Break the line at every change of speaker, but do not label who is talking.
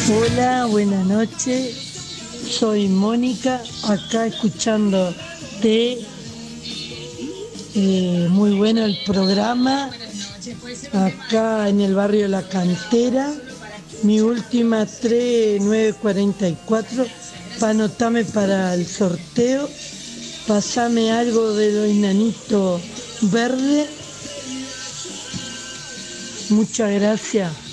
Hola, buenas noches. Soy Mónica, acá escuchándote. Muy bueno el programa. Acá en el barrio La Cantera. Mi última 3944. Para anotarme para el sorteo. Pasame algo de los enanitos verde. Muchas gracias.